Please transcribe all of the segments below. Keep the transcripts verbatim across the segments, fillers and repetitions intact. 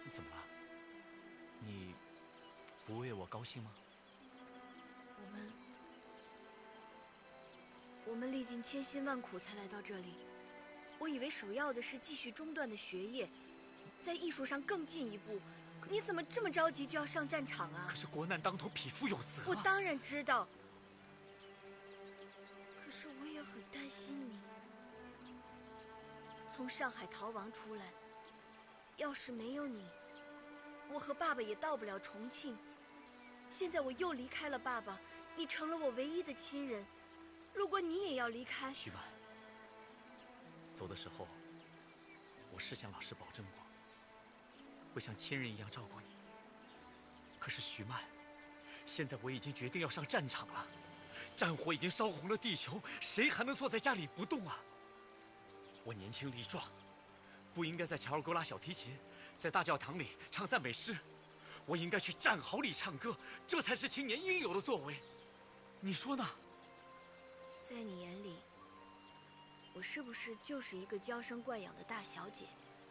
怎么了？你不为我高兴吗？ 我们，我们历尽千辛万苦才来到这里，我以为首要的是继续中断的学业，在艺术上更进一步。你怎么这么着急就要上战场啊？ 可是国难当头，匹夫有责啊。 我当然知道，可是我也很担心你。从上海逃亡出来，要是没有你，我和爸爸也到不了重庆。现在我又离开了爸爸，你成了我唯一的亲人。如果你也要离开， 徐曼，走的时候，我是向老师保证过，会像亲人一样照顾你。可是徐曼，现在我已经决定要上战场了，战火已经烧红了地球，谁还能坐在家里不动啊？我年轻力壮，不应该在乔尔沟拉小提琴，在大教堂里唱赞美诗，我应该去战壕里唱歌，这才是青年应有的作为。你说呢？ 在你眼里，我是不是就是一个娇生惯养的大小姐？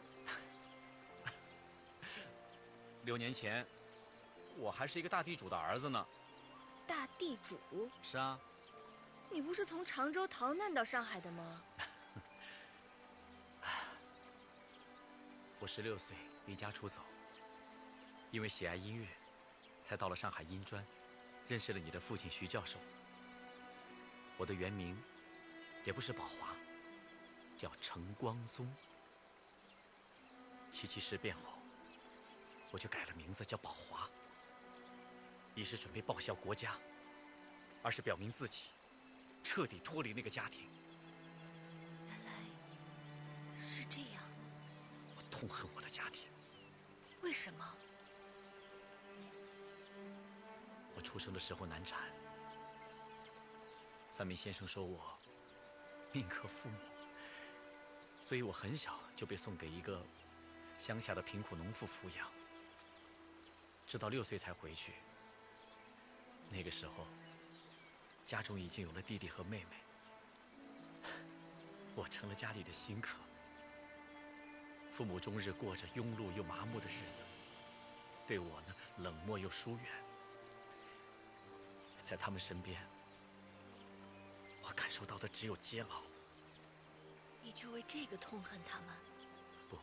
六年前，我还是一个大地主的儿子呢。 大地主？ 是啊。 你不是从常州逃难到上海的吗？ 我十六岁离家出走，因为喜爱音乐，才到了上海音专，认识了你的父亲徐教授。我的原名也不是宝华，叫程光宗。七七事变后，我就改了名字叫宝华，一是准备报效国家，二是表明自己彻底脱离那个家庭。 原来是这样。 我痛恨我的家庭。 为什么？ 我出生的时候难产，算命先生说我命克父母，所以我很小就被送给一个乡下的贫苦农妇抚养，直到六岁才回去。那个时候，家中已经有了弟弟和妹妹，我成了家里的新客。父母终日过着庸碌又麻木的日子，对我呢冷漠又疏远。在他们身边，我感受到的只有煎熬。 你就为这个痛恨他们？ 不，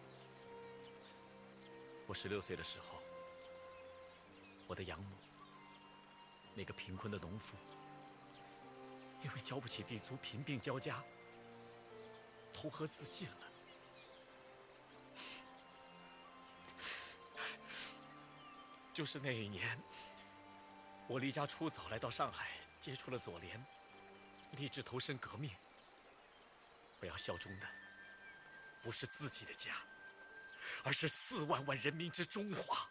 我十六岁的时候，我的养母，那个贫困的农妇，因为交不起地租，贫病交加，投河自尽了。就是那一年，我离家出走，来到上海，接触了左联，立志投身革命。我要效忠的不是自己的家，而是四万万人民之中华。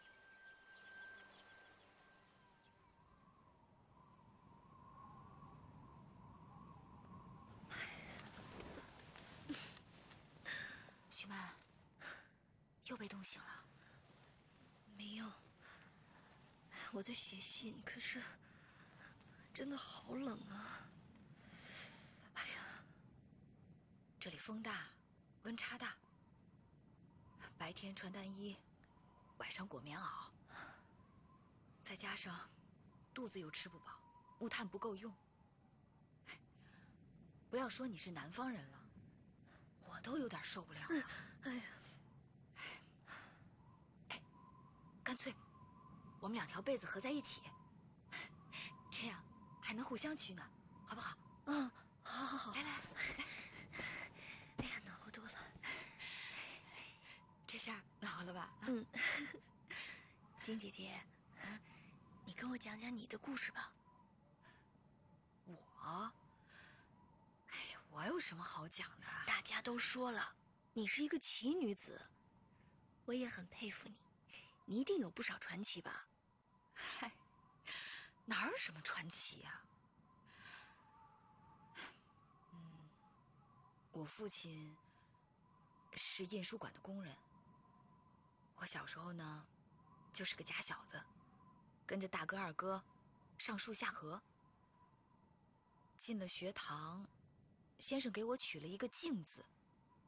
徐曼，又被冻醒了？ 没有，我在写信，可是真的好冷啊！哎呀， 这里风大，温差大，白天穿单衣，晚上裹棉袄，再加上肚子又吃不饱，木炭不够用。不要说你是南方人了，我都有点受不了了。 哎呀， 哎，干脆我们两条被子合在一起，这样还能互相取暖，好不好？ 嗯，好好好， 来来来， 哎呀，暖和多了。 这下暖和了吧？ 嗯，金姐姐，你跟我讲讲你的故事吧。 我，哎呀，我有什么好讲的？ 大家都说了，你是一个奇女子，我也很佩服你，你一定有不少传奇吧？ 嗨，哪有什么传奇呀？嗯，我父亲是印书馆的工人。我小时候呢，就是个假小子，跟着大哥二哥上树下河。进了学堂，先生给我取了一个静字，